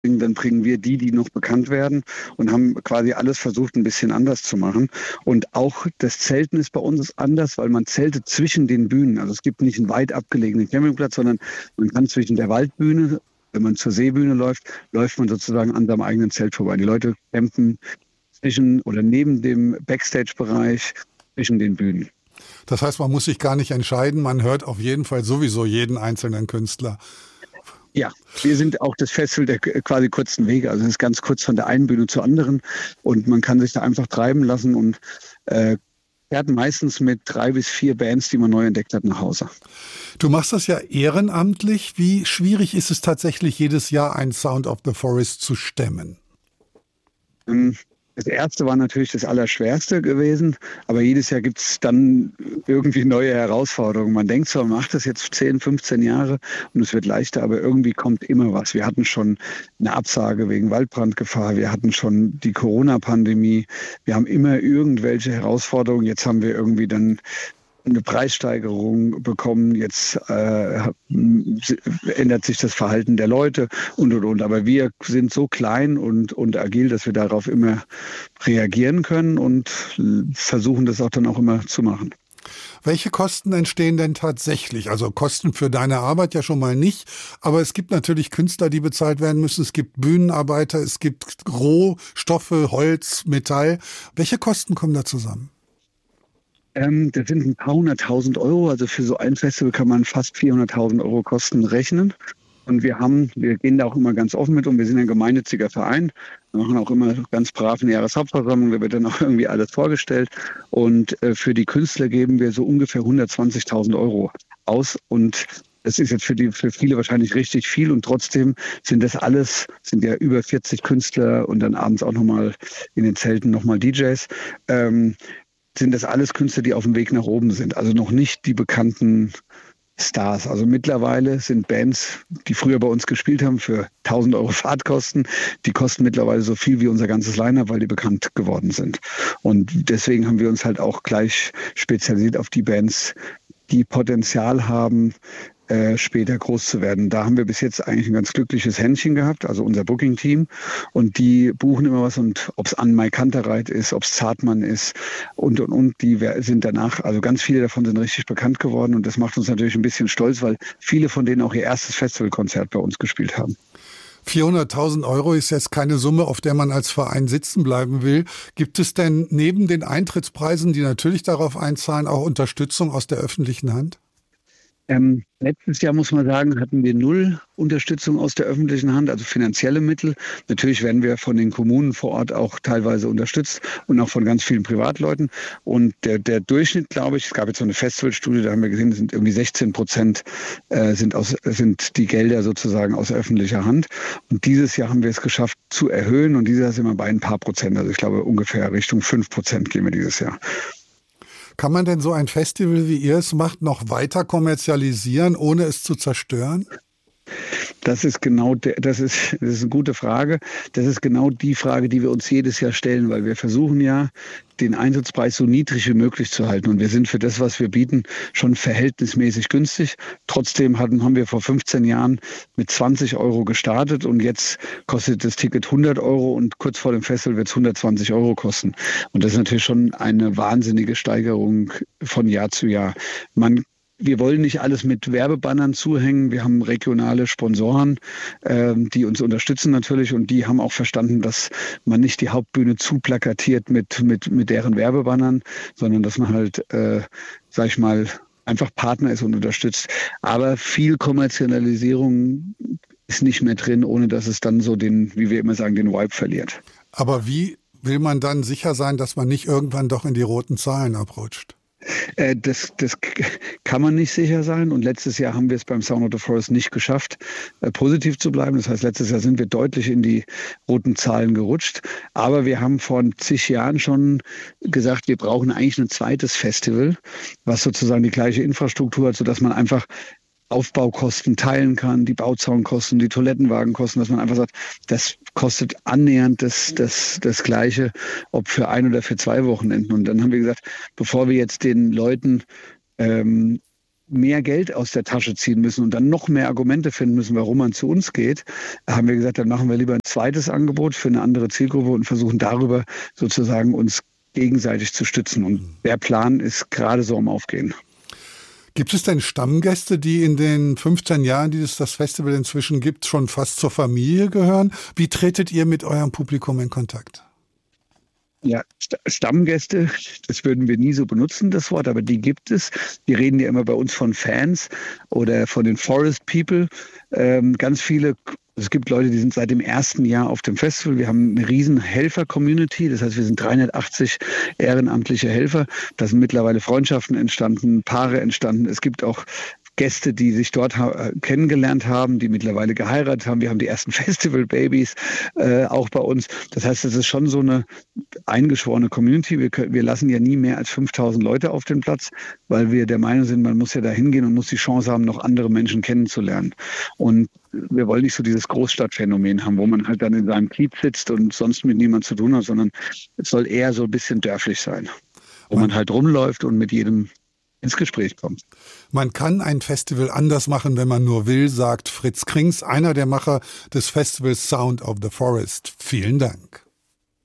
dann bringen wir die noch bekannt werden und haben quasi alles versucht, ein bisschen anders zu machen. Und auch das Zelten ist bei uns anders, weil man zeltet zwischen den Bühnen. Also es gibt nicht einen weit abgelegenen Campingplatz, sondern man kann zwischen der Waldbühne, wenn man zur Seebühne läuft, läuft man sozusagen an seinem eigenen Zelt vorbei. Die Leute campen zwischen oder neben dem Backstage-Bereich zwischen den Bühnen. Das heißt, man muss sich gar nicht entscheiden, man hört auf jeden Fall sowieso jeden einzelnen Künstler. Ja, wir sind auch das Festival der quasi kurzen Wege. Also es ist ganz kurz von der einen Bühne zur anderen und man kann sich da einfach treiben lassen und fährt meistens mit 3 bis 4 Bands, die man neu entdeckt hat, nach Hause. Du machst das ja ehrenamtlich. Wie schwierig ist es tatsächlich, jedes Jahr ein Sound of the Forest zu stemmen? Das erste war natürlich das Allerschwerste gewesen, aber jedes Jahr gibt es dann irgendwie neue Herausforderungen. Man denkt zwar, man macht das jetzt 10, 15 Jahre und es wird leichter, aber irgendwie kommt immer was. Wir hatten schon eine Absage wegen Waldbrandgefahr, wir hatten schon die Corona-Pandemie, wir haben immer irgendwelche Herausforderungen. Jetzt haben wir irgendwie dann eine Preissteigerung bekommen, jetzt ändert sich das Verhalten der Leute und. Aber wir sind so klein und agil, dass wir darauf immer reagieren können und versuchen das auch dann auch immer zu machen. Welche Kosten entstehen denn tatsächlich? Also Kosten für deine Arbeit ja schon mal nicht, aber es gibt natürlich Künstler, die bezahlt werden müssen. Es gibt Bühnenarbeiter, es gibt Rohstoffe, Holz, Metall. Welche Kosten kommen da zusammen? Das sind ein paar 100.000 Euro. Also für so ein Festival kann man fast 400.000 Euro Kosten rechnen. Und wir gehen da auch immer ganz offen mit um. Wir sind ein gemeinnütziger Verein. Wir machen auch immer ganz brav eine Jahreshauptversammlung. Da wird dann auch irgendwie alles vorgestellt. Und für die Künstler geben wir so ungefähr 120.000 Euro aus. Und das ist jetzt für viele wahrscheinlich richtig viel. Und trotzdem sind ja über 40 Künstler und dann abends auch nochmal in den Zelten nochmal DJs. Sind das alles Künstler, die auf dem Weg nach oben sind. Also noch nicht die bekannten Stars. Also mittlerweile sind Bands, die früher bei uns gespielt haben, für 1.000 Euro Fahrtkosten, die kosten mittlerweile so viel wie unser ganzes Line-Up, weil die bekannt geworden sind. Und deswegen haben wir uns halt auch gleich spezialisiert auf die Bands, die Potenzial haben, später groß zu werden. Da haben wir bis jetzt eigentlich ein ganz glückliches Händchen gehabt, also unser Booking-Team. Und die buchen immer was. Und ob es Anne-Mai Kantereit ist, ob es Zartmann ist und. Die sind danach, also ganz viele davon sind richtig bekannt geworden. Und das macht uns natürlich ein bisschen stolz, weil viele von denen auch ihr erstes Festivalkonzert bei uns gespielt haben. 400.000 Euro ist jetzt keine Summe, auf der man als Verein sitzen bleiben will. Gibt es denn neben den Eintrittspreisen, die natürlich darauf einzahlen, auch Unterstützung aus der öffentlichen Hand? Letztes Jahr, muss man sagen, hatten wir 0 Unterstützung aus der öffentlichen Hand, also finanzielle Mittel. Natürlich werden wir von den Kommunen vor Ort auch teilweise unterstützt und auch von ganz vielen Privatleuten. Und der Durchschnitt, glaube ich, es gab jetzt so eine Festivalstudie, da haben wir gesehen, sind irgendwie 16% sind die Gelder sozusagen aus öffentlicher Hand. Und dieses Jahr haben wir es geschafft zu erhöhen und dieses Jahr sind wir bei ein paar Prozent. Also ich glaube ungefähr Richtung 5% gehen wir dieses Jahr. Kann man denn so ein Festival, wie ihr es macht, noch weiter kommerzialisieren, ohne es zu zerstören? Das ist eine gute Frage. Das ist genau die Frage, die wir uns jedes Jahr stellen, weil wir versuchen ja, den Eintrittspreis so niedrig wie möglich zu halten. Und wir sind für das, was wir bieten, schon verhältnismäßig günstig. Trotzdem haben wir vor 15 Jahren mit 20 Euro gestartet und jetzt kostet das Ticket 100 Euro und kurz vor dem Festival wird es 120 Euro kosten. Und das ist natürlich schon eine wahnsinnige Steigerung von Jahr zu Jahr. Wir wollen nicht alles mit Werbebannern zuhängen. Wir haben regionale Sponsoren, die uns unterstützen natürlich. Und die haben auch verstanden, dass man nicht die Hauptbühne zu plakatiert mit deren Werbebannern, sondern dass man halt, sag ich mal, einfach Partner ist und unterstützt. Aber viel Kommerzialisierung ist nicht mehr drin, ohne dass es dann so wie wir immer sagen, den Vibe verliert. Aber wie will man dann sicher sein, dass man nicht irgendwann doch in die roten Zahlen abrutscht? Das kann man nicht sicher sein. Und letztes Jahr haben wir es beim Sound of the Forest nicht geschafft, positiv zu bleiben. Das heißt, letztes Jahr sind wir deutlich in die roten Zahlen gerutscht. Aber wir haben vor zig Jahren schon gesagt, wir brauchen eigentlich ein zweites Festival, was sozusagen die gleiche Infrastruktur hat, sodass man einfach Aufbaukosten teilen kann, die Bauzaunkosten, die Toilettenwagenkosten, dass man einfach sagt, das kostet annähernd das Gleiche, ob für 1 oder für 2 Wochenenden. Und dann haben wir gesagt, bevor wir jetzt den Leuten mehr Geld aus der Tasche ziehen müssen und dann noch mehr Argumente finden müssen, warum man zu uns geht, haben wir gesagt, dann machen wir lieber ein zweites Angebot für eine andere Zielgruppe und versuchen darüber sozusagen uns gegenseitig zu stützen. Und der Plan ist gerade so am Aufgehen. Gibt es denn Stammgäste, die in den 15 Jahren, die es das Festival inzwischen gibt, schon fast zur Familie gehören? Wie tretet ihr mit eurem Publikum in Kontakt? Ja, Stammgäste, das würden wir nie so benutzen, das Wort, aber die gibt es. Die reden ja immer bei uns von Fans oder von den Forest People. Ganz viele, es gibt Leute, die sind seit dem ersten Jahr auf dem Festival. Wir haben eine riesen Helfer-Community, das heißt, wir sind 380 ehrenamtliche Helfer. Da sind mittlerweile Freundschaften entstanden, Paare entstanden. Es gibt auch Gäste, die sich dort kennengelernt haben, die mittlerweile geheiratet haben. Wir haben die ersten Festival-Babys auch bei uns. Das heißt, es ist schon so eine eingeschworene Community. Wir lassen ja nie mehr als 5.000 Leute auf den Platz, weil wir der Meinung sind, man muss ja da hingehen und muss die Chance haben, noch andere Menschen kennenzulernen. Und wir wollen nicht so dieses Großstadtphänomen haben, wo man halt dann in seinem Kiez sitzt und sonst mit niemandem zu tun hat, sondern es soll eher so ein bisschen dörflich sein, wo man halt rumläuft und mit jedem ins Gespräch kommt. Man kann ein Festival anders machen, wenn man nur will, sagt Fritz Krings, einer der Macher des Festivals Sound of the Forest. Vielen Dank.